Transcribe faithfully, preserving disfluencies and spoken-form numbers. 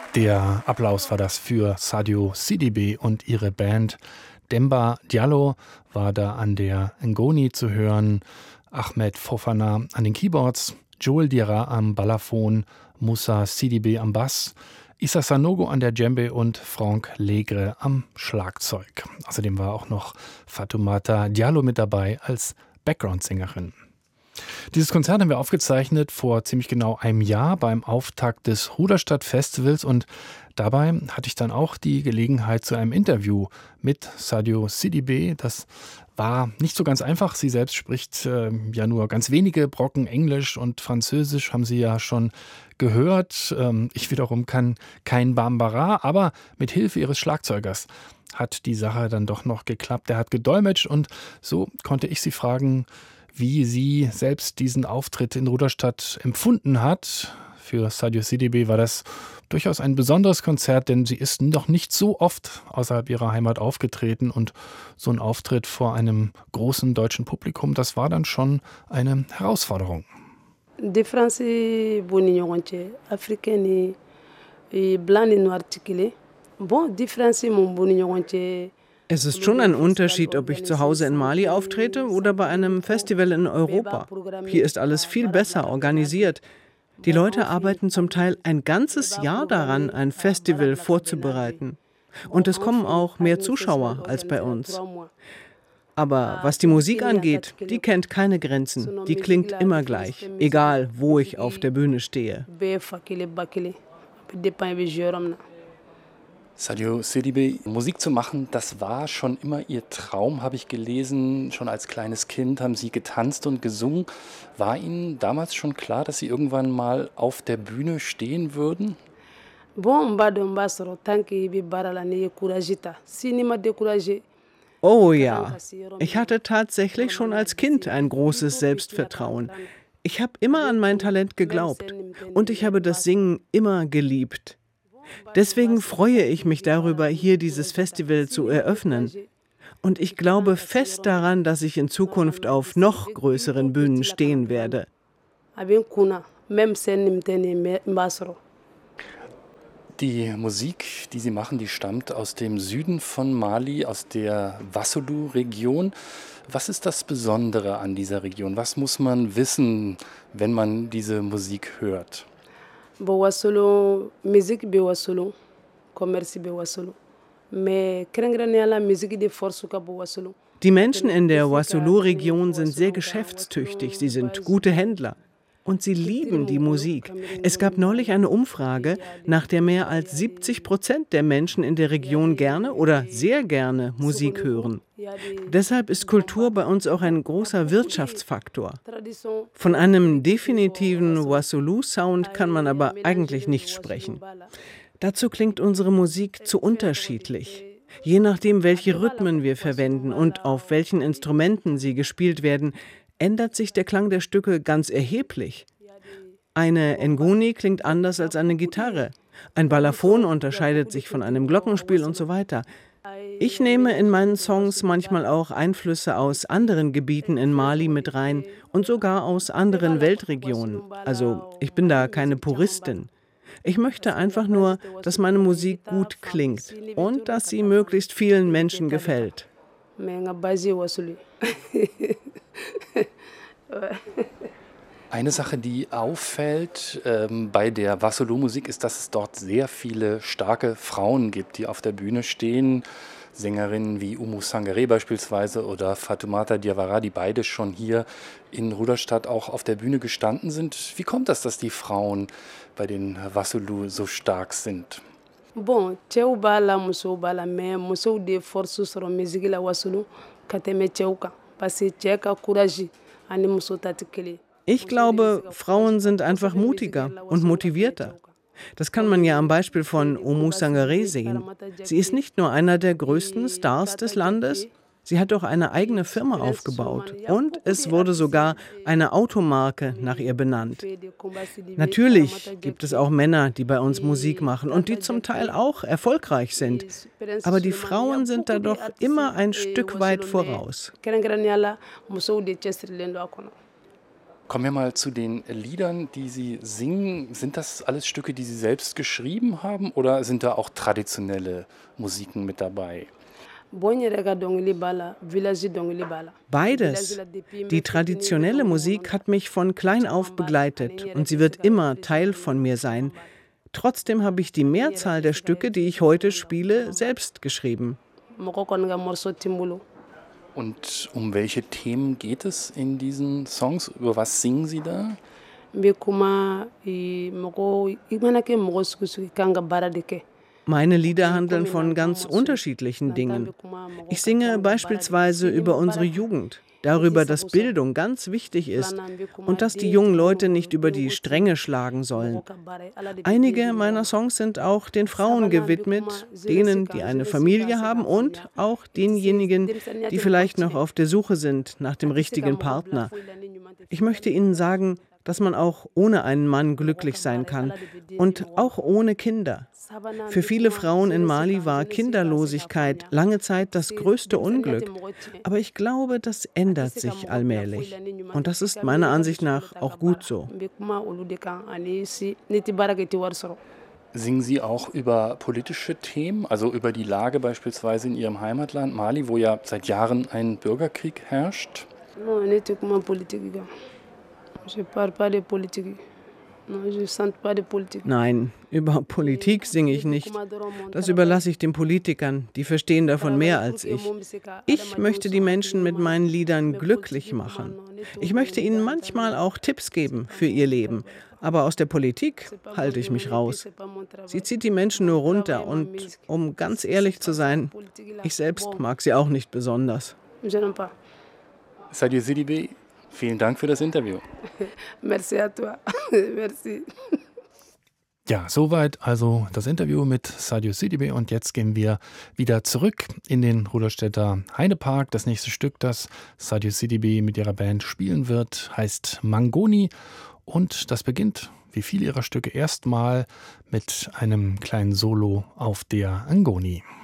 Der Applaus war das für Sadio Sidibé und ihre Band. Demba Diallo war da an der Ngoni zu hören, Ahmed Fofana an den Keyboards, Joel Dira am Balafon, Moussa Sidibé am Bass, Issa Sanogo an der Djembe und Franck Legre am Schlagzeug. Außerdem war auch noch Fatoumata Diallo mit dabei als Background-Sängerin. Dieses Konzert haben wir aufgezeichnet vor ziemlich genau einem Jahr beim Auftakt des Ruderstadt-Festivals und dabei hatte ich dann auch die Gelegenheit zu einem Interview mit Sadio Sidibé. Das war nicht so ganz einfach. Sie selbst spricht äh, ja nur ganz wenige Brocken Englisch und Französisch, haben Sie ja schon gehört. Ähm, ich wiederum kann kein Bambara, aber mit Hilfe ihres Schlagzeugers hat die Sache dann doch noch geklappt. Der hat gedolmetscht und so konnte ich sie fragen, wie sie selbst diesen Auftritt in Ruderstadt empfunden hat. Für Sadio Sidibé war das durchaus ein besonderes Konzert, denn sie ist noch nicht so oft außerhalb ihrer Heimat aufgetreten und so ein Auftritt vor einem großen deutschen Publikum, das war dann schon eine Herausforderung. Différence b'u ni ɲɔgɔn cɛ, africain ni blanc ni noir ti kelen. Bon, différence mun b'u ni ɲɔgɔn cɛ. Es ist schon ein Unterschied, ob ich zu Hause in Mali auftrete oder bei einem Festival in Europa. Hier ist alles viel besser organisiert. Die Leute arbeiten zum Teil ein ganzes Jahr daran, ein Festival vorzubereiten. Und es kommen auch mehr Zuschauer als bei uns. Aber was die Musik angeht, die kennt keine Grenzen. Die klingt immer gleich, egal wo ich auf der Bühne stehe. Sadio Sidibé, Musik zu machen, das war schon immer Ihr Traum, habe ich gelesen. Schon als kleines Kind haben Sie getanzt und gesungen. War Ihnen damals schon klar, dass Sie irgendwann mal auf der Bühne stehen würden? Oh ja, ich hatte tatsächlich schon als Kind ein großes Selbstvertrauen. Ich habe immer an mein Talent geglaubt und ich habe das Singen immer geliebt. Deswegen freue ich mich darüber, hier dieses Festival zu eröffnen. Und ich glaube fest daran, dass ich in Zukunft auf noch größeren Bühnen stehen werde. Die Musik, die Sie machen, die stammt aus dem Süden von Mali, aus der Wassoulou-Region. Was ist das Besondere an dieser Region? Was muss man wissen, wenn man diese Musik hört? Wassoulou, Musik be Wassoulou, Commerce be Wassoulou. Mais kɛrɛnkɛrɛnnenya la musique de force ka bon Wassoulou. Die Menschen in der Wassoulou-Region sind sehr geschäftstüchtig, sie sind gute Händler. Und sie lieben die Musik. Es gab neulich eine Umfrage, nach der mehr als siebzig Prozent der Menschen in der Region gerne oder sehr gerne Musik hören. Deshalb ist Kultur bei uns auch ein großer Wirtschaftsfaktor. Von einem definitiven Wassoulou-Sound kann man aber eigentlich nicht sprechen. Dazu klingt unsere Musik zu unterschiedlich. Je nachdem, welche Rhythmen wir verwenden und auf welchen Instrumenten sie gespielt werden, ändert sich der Klang der Stücke ganz erheblich. Eine Ngoni klingt anders als eine Gitarre. Ein Balafon unterscheidet sich von einem Glockenspiel und so weiter. Ich nehme in meinen Songs manchmal auch Einflüsse aus anderen Gebieten in Mali mit rein und sogar aus anderen Weltregionen. Also ich bin da keine Puristin. Ich möchte einfach nur, dass meine Musik gut klingt und dass sie möglichst vielen Menschen gefällt. Eine Sache, die auffällt ähm, bei der Wassoulou-Musik, ist, dass es dort sehr viele starke Frauen gibt, die auf der Bühne stehen. Sängerinnen wie Oumou Sangaré beispielsweise oder Fatoumata Diawara, die beide schon hier in Ruderstadt auch auf der Bühne gestanden sind. Wie kommt das, dass die Frauen bei den Wassoulou so stark sind? Bon, cɛw b'a la musow b'a la mais musow de force sɔrɔ musique la Wassoulou ka tɛmɛ cɛw kan parce que cɛ ka courage ani muso ta tɛ kelen. Ich glaube, Frauen sind einfach mutiger und motivierter. Das kann man ja am Beispiel von Oumou Sangaré sehen. Sie ist nicht nur einer der größten Stars des Landes, sie hat auch eine eigene Firma aufgebaut und es wurde sogar eine Automarke nach ihr benannt. Natürlich gibt es auch Männer, die bei uns Musik machen und die zum Teil auch erfolgreich sind. Aber die Frauen sind da doch immer ein Stück weit voraus. Kommen wir mal zu den Liedern, die Sie singen. Sind das alles Stücke, die Sie selbst geschrieben haben oder sind da auch traditionelle Musiken mit dabei? Beides. Die traditionelle Musik hat mich von klein auf begleitet und sie wird immer Teil von mir sein. Trotzdem habe ich die Mehrzahl der Stücke, die ich heute spiele, selbst geschrieben. Und um welche Themen geht es in diesen Songs? Über was singen Sie da? Meine Lieder handeln von ganz unterschiedlichen Dingen. Ich singe beispielsweise über unsere Jugend, darüber, dass Bildung ganz wichtig ist und dass die jungen Leute nicht über die Stränge schlagen sollen. Einige meiner Songs sind auch den Frauen gewidmet, denen, die eine Familie haben und auch denjenigen, die vielleicht noch auf der Suche sind nach dem richtigen Partner. Ich möchte Ihnen sagen, dass man auch ohne einen Mann glücklich sein kann und auch ohne Kinder. Für viele Frauen in Mali war Kinderlosigkeit lange Zeit das größte Unglück. Aber ich glaube, das ändert sich allmählich. Und das ist meiner Ansicht nach auch gut so. Singen Sie auch über politische Themen, also über die Lage beispielsweise in Ihrem Heimatland Mali, wo ja seit Jahren ein Bürgerkrieg herrscht? Nein, über Politik singe ich nicht. Das überlasse ich den Politikern, die verstehen davon mehr als ich. Ich möchte die Menschen mit meinen Liedern glücklich machen. Ich möchte ihnen manchmal auch Tipps geben für ihr Leben. Aber aus der Politik halte ich mich raus. Sie zieht die Menschen nur runter und, um ganz ehrlich zu sein, ich selbst mag sie auch nicht besonders. Sadio Sidibé, vielen Dank für das Interview. Merci à toi. Merci. Ja, soweit also das Interview mit Sadio Sidibé und jetzt gehen wir wieder zurück in den Rudolstädter Heidepark. Das nächste Stück, das Sadio Sidibé mit ihrer Band spielen wird, heißt Mangoni und das beginnt, wie viele ihrer Stücke, erstmal mit einem kleinen Solo auf der Ngoni.